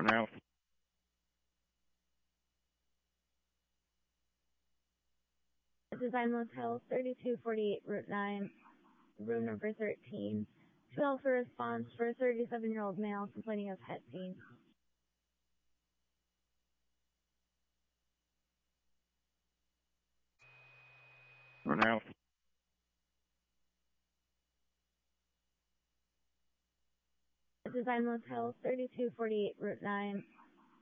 now. Design Motel, 3248 Route 9, room number 13. Call for response for a 37-year-old male complaining of head pain. Now. Design Motel, 3248 Route 9,